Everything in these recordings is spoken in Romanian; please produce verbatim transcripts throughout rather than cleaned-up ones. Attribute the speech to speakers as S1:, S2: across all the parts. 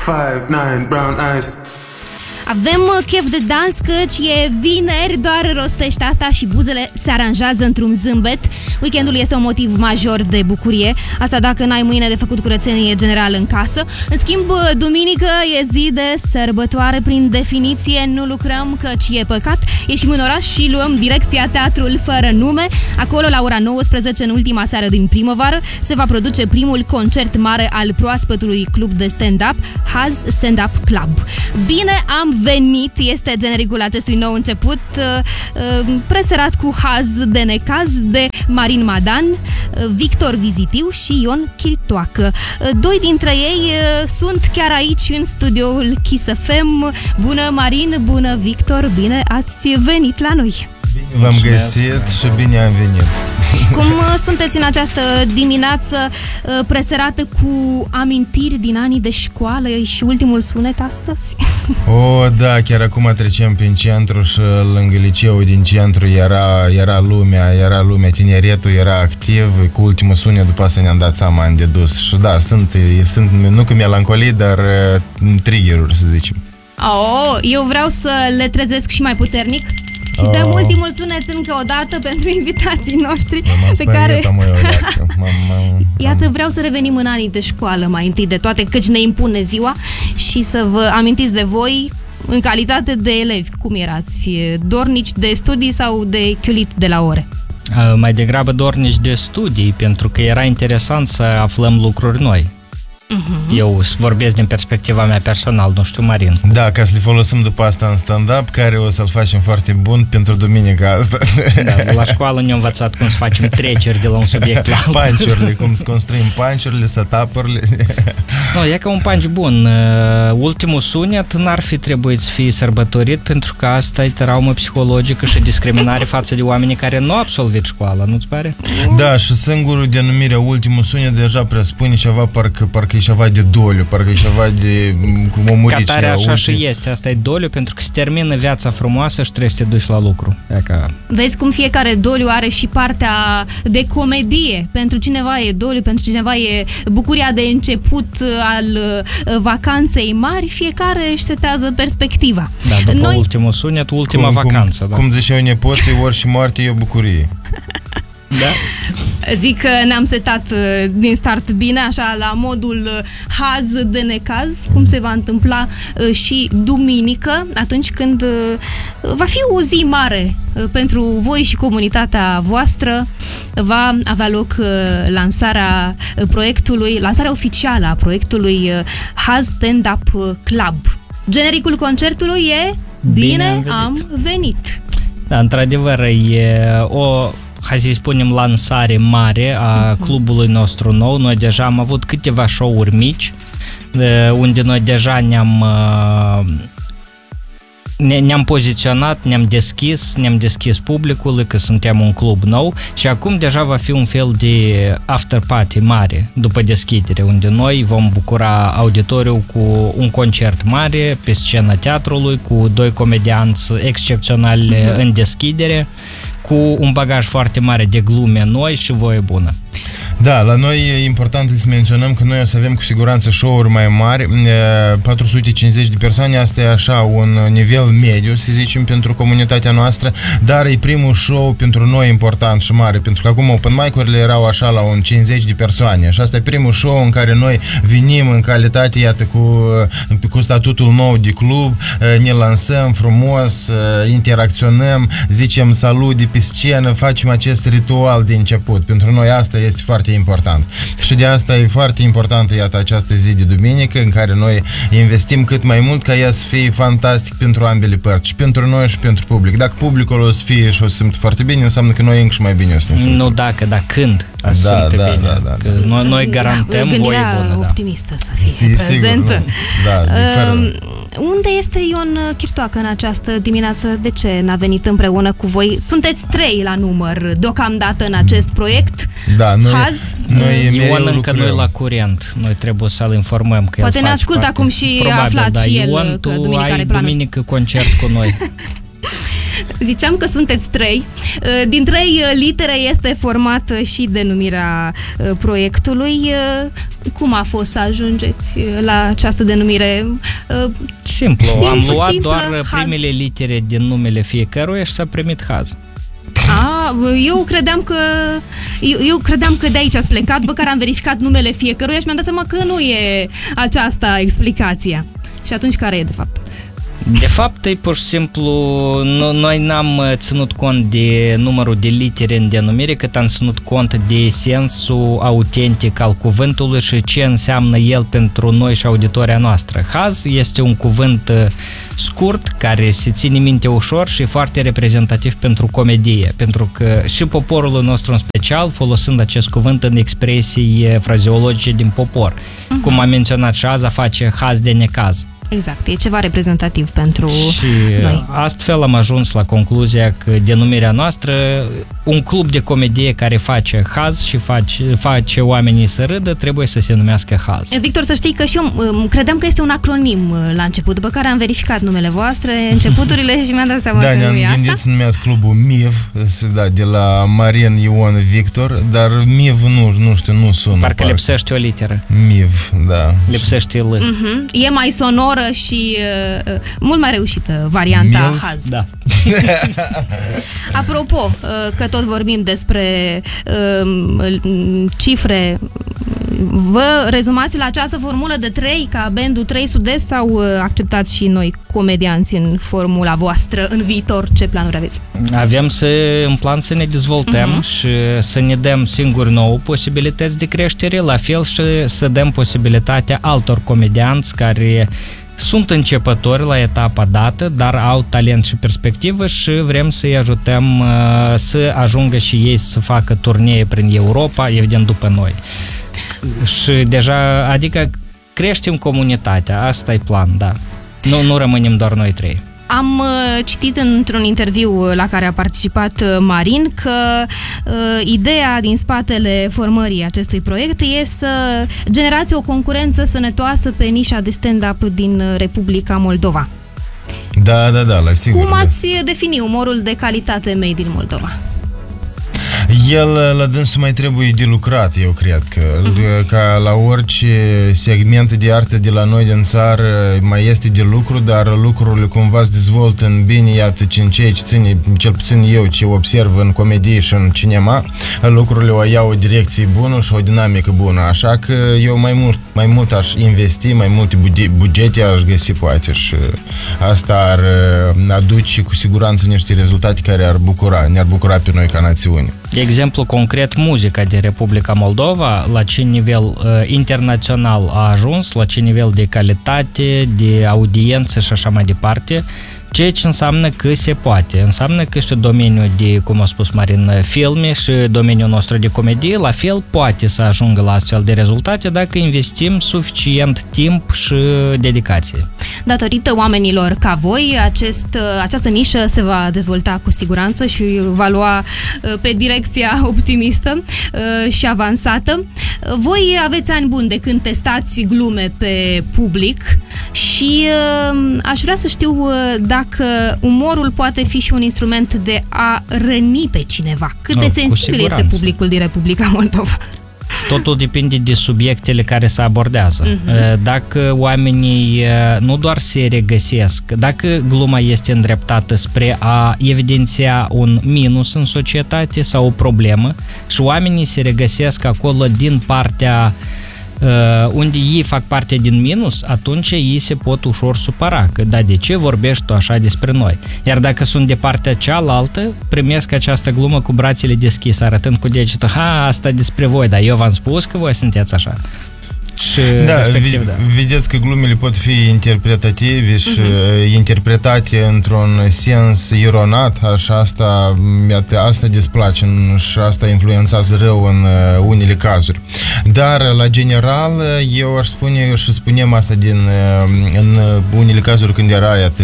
S1: five nine brown eyes.
S2: Avem chef de dans căci e vineri, doar rostește asta și buzele se aranjează într-un zâmbet. Weekendul este un motiv major de bucurie, asta dacă n-ai mâine de făcut curățenie generală în casă. În schimb, duminică e zi de sărbătoare, prin definiție nu lucrăm căci e păcat. Ieșim în oraș și luăm direcția Teatrul Fără Nume. Acolo, la ora nouăsprezece, în ultima seară din primăvară, se va produce primul concert mare al proaspătului club de stand-up, Haz Stand-Up Club. Bine am venit, este genericul acestui nou început, presărat cu haz de necaz de Marin Madan, Victor Vizitiu și Ion Chirtoacă. Doi dintre ei sunt chiar aici în studioul Kiss F M. Bună Marin, bună Victor, bine ați venit la noi!
S3: V-am găsit și bine am venit.
S2: Cum sunteți în această dimineață presărată cu amintiri din anii de școală și ultimul sunet astăzi?
S3: O, da, chiar acum trecem prin centru și lângă liceul din centru era, era lumea, era lumea, tineretul era activ, cu ultimul sunet după asta ne-am dat seama de dus. Și da, sunt, sunt nu cu melancolii, dar trigger-uri, să zicem.
S2: Oh, eu vreau să le trezesc și mai puternic. Și oh. dăm ultimul sunet încă o dată pentru invitații noștri pe care... Iată, vreau să revenim în anii de școală mai întâi de toate, căci ne impune ziua, și să vă amintiți de voi în calitate de elevi. Cum erați? Dornici de studii sau de chiulit de la ore?
S4: Uh, mai degrabă dornici de studii, pentru că era interesant să aflăm lucruri noi. Uh-huh. Eu vorbesc din perspectiva mea personală, nu știu, Marin.
S3: Da, ca să le folosim după asta în stand-up, care o să-l facem foarte bun pentru duminica asta.
S4: Da, la școală ne-am învățat cum să facem treceri de la un subiect la altul.
S3: Panciurile, cum să construim panciurile, setup-urile.
S4: Nu, e ca un punch bun. Ultimul sunet n-ar fi trebuit să fie sărbătorit, pentru că asta e traumă psihologică și discriminare față de oamenii care nu au absolvit școala, nu-ți pare?
S3: Da, și singurul denumirea ultimul sunet deja presupune ceva, parcă, parcă e ceva de doliu, parcă e ceva de cum o murici.
S4: Catare așa ultim. Și este, asta e doliu, pentru că se termină viața frumoasă și trebuie să te duci la lucru. Ca...
S2: Vezi cum fiecare doliu are și partea de comedie. Pentru cineva e doliu, pentru cineva e bucuria de început al vacanței mari, fiecare își setează perspectiva.
S4: Da, după Noi... ultimul sunet, ultima cum, vacanță.
S3: Cum,
S4: da.
S3: cum ziceau nepoții, ori și moarte e o bucurie.
S2: Da? Zic că ne-am setat din start bine, așa, la modul haz de necaz, cum se va întâmpla și duminică, atunci când va fi o zi mare pentru voi și comunitatea voastră. Va avea loc lansarea proiectului, lansarea oficială a proiectului Haz Stand-Up Club. Genericul concertului e Bine, Bine am venit. am venit.
S4: Da, într-adevăr, e o... hai să-i spunem, lansare mare a clubului nostru nou. Noi deja am avut câteva show-uri mici, unde noi deja ne-am ne, ne-am poziționat, ne-am deschis, ne-am deschis publicului că suntem un club nou și acum deja va fi un fel de after party mare după deschidere, unde noi vom bucura auditoriul cu un concert mare pe scena teatrului, cu doi comedianți excepționali uh-huh. în deschidere, cu un bagaj foarte mare de glume noi și voie bună.
S3: Da, la noi e important să menționăm că noi o să avem cu siguranță show-uri mai mari, patru sute cincizeci de persoane, asta e așa un nivel mediu, să zicem, pentru comunitatea noastră, dar e primul show pentru noi important și mare, pentru că acum open mic-urile erau așa la un cincizeci de persoane și asta e primul show în care noi venim în calitate, iată, cu, cu statutul nou de club, ne lansăm frumos, interacționăm, zicem salut de pe scenă, facem acest ritual de început. Pentru noi asta este foarte important. Și de asta e foarte importantă, iată, această zi de duminică în care noi investim cât mai mult ca ea să fie fantastic pentru ambele părți, și pentru noi și pentru public. Dacă publicul o să fie și o să simtă foarte bine, înseamnă că noi încă și mai bine o să ne simțim.
S4: Nu dacă, dar când o să
S3: da,
S4: simte
S3: da,
S4: bine.
S3: Da, da,
S4: că
S3: da.
S4: Noi, noi garantăm
S2: da,
S4: voie bună. Da.
S2: Optimistă să fie
S3: si,
S2: prezentă.
S3: Sigur, da,
S2: uh, unde este Ion Chirtoacă în această dimineață? De ce n-a venit împreună cu voi? Sunteți trei la număr deocamdată în acest proiect.
S3: Da, noi,
S2: Haz.
S3: noi
S4: Ion încă nu e la curent. Noi trebuie să-l informăm că
S2: poate
S4: el
S2: ne
S4: face
S2: ascultă
S4: parte.
S2: acum și
S4: Probabil,
S2: a aflat
S4: da.
S2: și el
S4: Ion,
S2: că
S4: tu
S2: duminică
S4: ai
S2: are planuri.
S4: duminică concert cu noi.
S2: Ziceam că sunteți trei. Din trei litere este format și denumirea proiectului. Cum a fost să ajungeți la această denumire?
S4: Simplu,
S2: Simplu
S4: am luat
S2: simplă,
S4: doar
S2: Haz.
S4: primele litere din numele fiecăruia și s-a primit Haz.
S2: A, eu credeam că eu, eu credeam că de aici ați plecat, după care am verificat numele fiecăruia și mi-am dat seama că nu e aceasta explicația. Și atunci care e de fapt?
S4: De fapt, e pur și simplu, no, noi n-am ținut cont de numărul de litere în denumire, cât am ținut cont de sensul autentic al cuvântului și ce înseamnă el pentru noi și auditoria noastră. Haz este un cuvânt scurt, care se ține minte ușor și foarte reprezentativ pentru comedie, pentru că și poporul nostru în special, folosind acest cuvânt în expresii frazeologice din popor. Uh-huh. Cum am menționat, și azi a face haz de necaz.
S2: Exact, e ceva reprezentativ pentru
S4: și
S2: noi.
S4: Astfel am ajuns la concluzia că denumirea noastră, un club de comedie care face haz și face, face oamenii să râdă, trebuie să se numească Haz.
S2: Victor, să știi că și eu credeam că este un acronim la început, după care am verificat numele voastre, începuturile și mi-am dat seama
S3: da,
S2: că
S3: ne-am
S2: nu e
S3: gândit
S2: asta.
S3: să numească clubul M I V, da, de la Marin Ion Victor, dar M I V nu, nu știu, nu sună.
S4: Parcă lipsește o literă.
S3: M I V, da.
S4: Lipsește L.
S2: Uh-huh. E mai sonoră și uh, mult mai reușită varianta
S3: Milf?
S2: Haz.
S4: Da.
S2: Apropo, uh, că tot vorbim despre uh, cifre, vă rezumați la această formulă de trei ca bandul trei Sud-Est sau uh, acceptați și noi comedianți în formula voastră în viitor? Ce planuri aveți?
S4: Avem să, în plan să ne dezvoltăm uh-huh. și să ne dăm singuri nouă posibilități de creștere, la fel și să dăm posibilitatea altor comedianți care sunt începători la etapa dată, dar au talent și perspectivă și vrem să-i ajutăm uh, să ajungă și ei să facă turnee prin Europa, evident după noi. Și deja, adică creștem comunitatea, asta e plan, da. Nu, nu rămânem doar noi trei.
S2: Am uh, citit într-un interviu la care a participat uh, Marin că uh, ideea din spatele formării acestui proiect e să generați o concurență sănătoasă pe nișa de stand-up din Republica Moldova.
S3: Da, da, da, la sigur.
S2: Cum ați defini umorul de calitate made din Moldova?
S3: El, la dânsul mai trebuie de lucrat, eu cred că, uh-huh. ca la orice segment de artă de la noi din țară mai este de lucru, dar lucrurile cumva se dezvoltă în bine, iată, în ceea ce ține, cel puțin eu ce observ în comedie și în cinema, lucrurile o iau o direcție bună și o dinamică bună, așa că eu mai mult, mai mult aș investi, mai multe bugete aș găsi poate și asta ar aduce cu siguranță niște rezultate care ar bucura, ne-ar bucura pe noi ca națiune.
S4: Exemplu concret, muzica de Republica Moldova, la ce nivel uh, internațional a ajuns, la ce nivel de calitate, de audiență și așa mai departe, ceea ce înseamnă că se poate. Înseamnă că și domeniul de, cum a spus Marin, filme și domeniul nostru de comedie, la fel poate să ajungă la astfel de rezultate dacă investim suficient timp și dedicație. Datorită
S2: oamenilor ca voi, acest, această nișă se va dezvolta cu siguranță și va lua pe direcția optimistă și avansată. Voi aveți ani buni de când testați glume pe public și aș vrea să știu dacă umorul poate fi și un instrument de a răni pe cineva. Cât de sensibil este publicul din Republica Moldova?
S4: Totul depinde de subiectele care se abordează. Uh-huh. Dacă oamenii nu doar se regăsesc, dacă gluma este îndreptată spre a evidenția un minus în societate sau o problemă și oamenii se regăsesc acolo din partea Uh, unde ei fac parte din minus, atunci ei se pot ușor supăra, că da, de ce vorbești tu așa despre noi? Iar dacă sunt de partea cealaltă, primesc această glumă cu brațele deschise, arătând cu degetul, ha, asta despre voi, dar eu v-am spus că voi sunteți așa. Și
S3: da, respectiv, da, vedeți că glumele pot fi interpretative și uh-huh. interpretate într-un sens ironat, așa asta, asta desplace și asta influențează rău în unele cazuri. Dar, la general, eu aș spune și spunem asta din, în unele cazuri când era, iată,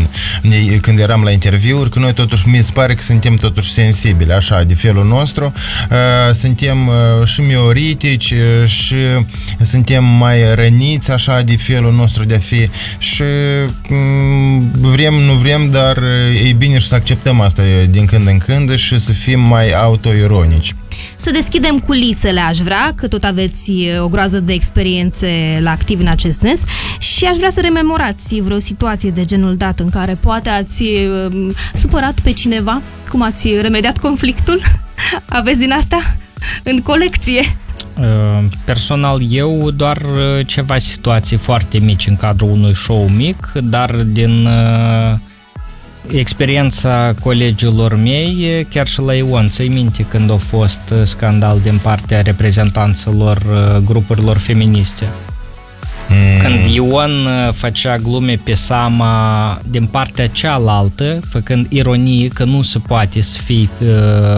S3: când eram la interviuri, că noi totuși, mi se pare că suntem totuși sensibili, așa, de felul nostru, suntem și mioritici și suntem mai răniți așa de felul nostru de a fi și vrem, nu vrem, dar e bine și să acceptăm asta din când în când și să fim mai autoironici.
S2: Să deschidem culisele, aș vrea, că tot aveți o groază de experiențe la activ în acest sens și aș vrea să rememorați vreo situație de genul dat în care poate ați uh, supărat pe cineva, cum ați remediat conflictul? Aveți din asta în colecție?
S4: Personal, eu doar ceva situații foarte mici în cadrul unui show mic, dar din experiența colegilor mei, chiar și la Ion, ți-ai minte când a fost scandal din partea reprezentanților grupurilor feministe? Mm. Când Ion făcea glume pe Sama din partea cealaltă, făcând ironie că nu se poate să fii uh,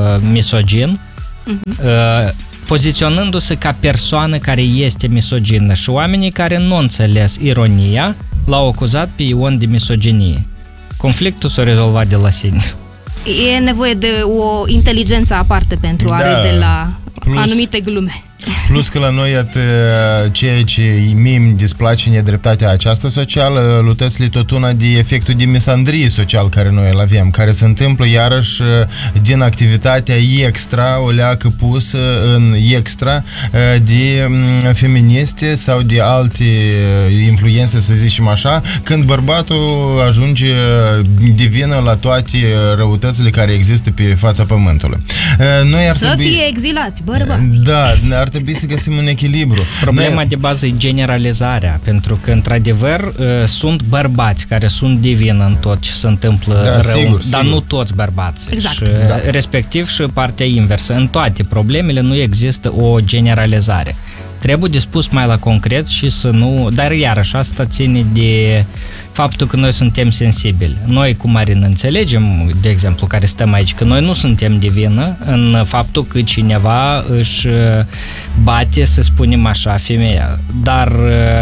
S4: misogin, mm-hmm. uh, poziționându-se ca persoană care este misogină și oamenii care nu au înțeles ironia l-au acuzat pe Ion de misoginie. Conflictul s-a rezolvat de la sine.
S2: E nevoie de o inteligență aparte pentru a
S3: da.
S2: râde la
S3: Plus,
S2: anumite glume.
S3: Plus că la noi, iată, ceea ce mie îmi displace nedreptatea aceasta socială, lutăți-le tot una de efectul de misandrie social care noi îl avem, care se întâmplă iarăși din activitatea extra, o leacă pusă în extra de feministe sau de alte influențe, să zicem așa, când bărbatul ajunge divină la toate răutățile care există pe fața pământului. Noi ar
S2: să
S3: trebui...
S2: fie exilați, bărbați.
S3: Da, ar trebui să găsim un echilibru.
S4: Problema
S3: Noi...
S4: de bază e generalizarea, pentru că, într-adevăr, sunt bărbați care sunt divini în tot ce se întâmplă
S3: da,
S4: rău,
S3: sigur,
S4: dar
S3: sigur.
S4: nu toți bărbații.
S2: Exact.
S4: Și,
S3: da.
S4: respectiv și partea inversă. În toate problemele nu există o generalizare. Trebuie de spus mai la concret și să nu... Dar iarăși asta ține de faptul că noi suntem sensibili. Noi cu Marin înțelegem, de exemplu, care stăm aici, că noi nu suntem de vină în faptul că cineva își bate, să spunem așa, femeia. Dar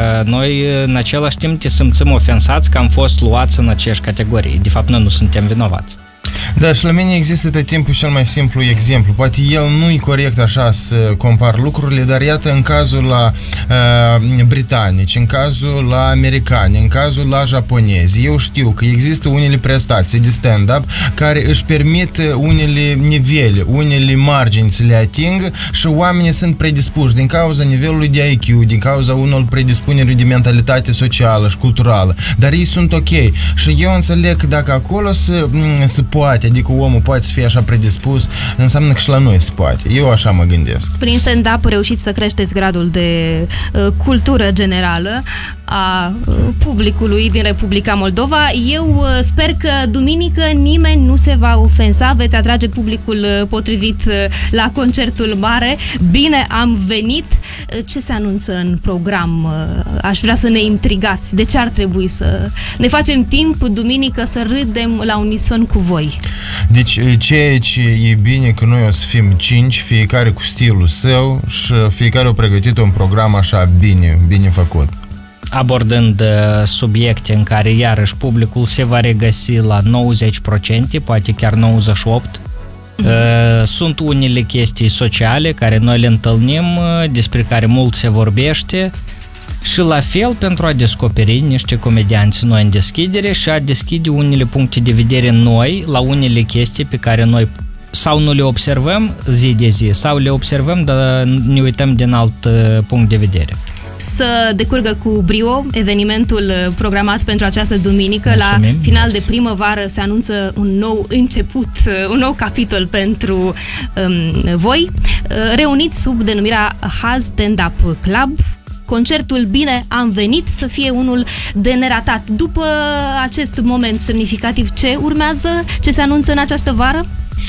S4: noi în același timp te simțim ofensați că am fost luați în aceeași categorii. De fapt, noi nu suntem vinovați.
S3: Da, și la mine există tot timpul cel mai simplu exemplu. Poate el nu-i corect așa să compar lucrurile, dar iată în cazul la uh, britanici, în cazul la americani, în cazul la japonezi, eu știu că există unele prestații de stand-up care își permit unele nivele, unele margini să le ating și oamenii sunt predispuși din cauza nivelului de I Q, din cauza unor predispuneri de mentalitate socială și culturală, dar ei sunt ok. Și eu înțeleg că dacă acolo se, se poate, adică omul poate să fie așa predispus, înseamnă că și la noi se poate. Eu așa mă gândesc.
S2: Prin stand-up reușiți să creșteți gradul de uh, cultură generală a uh, publicului din Republica Moldova. Eu uh, sper că duminică nimeni nu se va ofensa, veți atrage publicul uh, potrivit uh, la concertul mare. Bine am venit! Uh, ce se anunță în program? Uh, aș vrea să ne intrigați. De ce ar trebui să ne facem timp duminică să râdem la unison cu voi?
S3: Deci, ceea ce e bine că noi o să fim cinci, fiecare cu stilul său și fiecare a pregătit un program așa bine, bine făcut.
S4: Abordând uh, subiecte în care iarăși publicul se va regăsi la nouăzeci la sută, poate chiar nouăzeci și opt la sută. Uh, sunt unele chestii sociale care noi le întâlnim, uh, despre care mult se vorbește și la fel pentru a descoperi niște comedianți noi în deschidere și a deschide unele puncte de vedere noi la unele chestii pe care noi sau nu le observăm zi de zi sau le observăm, dar ne uităm din alt uh, punct de vedere.
S2: Să decurgă cu brio evenimentul programat pentru această duminică. Mulțumim, la final mersi. de primăvară se anunță un nou început, un nou capitol pentru um, voi, reuniți sub denumirea Haz Stand-Up Club. Concertul Bine am venit să fie unul de neratat. După acest moment semnificativ, ce urmează? Ce se anunță în această vară?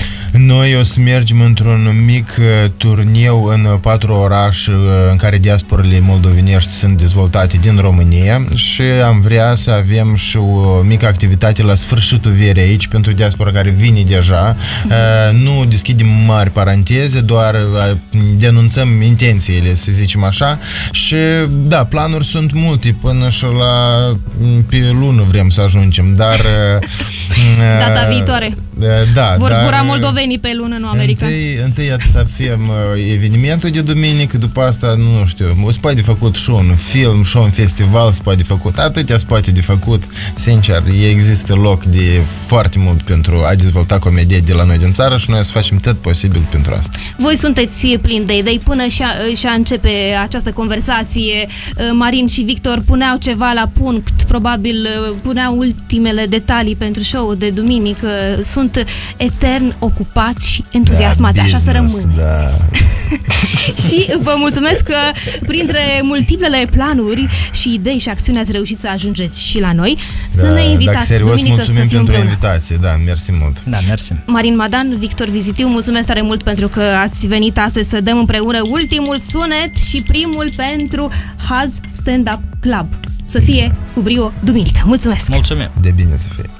S3: Noi o să mergem într-un mic uh, turneu în patru orașe uh, în care diasporele moldovenești sunt dezvoltate din România și am vrea să avem și o mică activitate la sfârșitul verii aici pentru diaspora care vine deja. Uh, nu deschidem mari paranteze, doar uh, denunțăm intențiile, să zicem așa, și da, planuri sunt multe până și la pe lună vrem să ajungem, dar uh,
S2: data viitoare.
S3: Da,
S2: Vor
S3: dar,
S2: zbura moldovenii pe lună, nu americani.
S3: Întâi, întâi să fim evenimentul de duminică, după asta, nu știu, se poate de făcut și un film, și un festival, se poate de făcut, atâtea se poate de făcut. Sincer, există loc de foarte mult pentru a dezvolta comedia de la noi din țară și noi să facem tot posibil pentru asta.
S2: Voi sunteți plini de idei. Până și-a, și-a începe această conversație, Marin și Victor puneau ceva la punct, probabil puneau ultimele detalii pentru show-ul de duminică. Sunt etern ocupați și entuziasmați,
S3: Da,
S2: așa să
S3: business,
S2: rămâneți.
S3: da.
S2: Și vă mulțumesc că printre multiplele planuri și idei și acțiuni ați reușit să ajungeți și la noi. Să
S3: Da,
S2: ne invitați
S3: dacă serios,
S2: duminică să
S3: mulțumim
S2: fim
S3: pentru
S2: împreună.
S3: invitație, da, mersi mult.
S4: Da, mersi.
S2: Marin Madan, Victor Vizitiu, mulțumesc tare mult pentru că ați venit astăzi să dăm împreună ultimul sunet și primul pentru Haz Stand Up Club. Să fie cu brio duminică. Mulțumesc!
S4: Mulțumim!
S3: De bine să fie.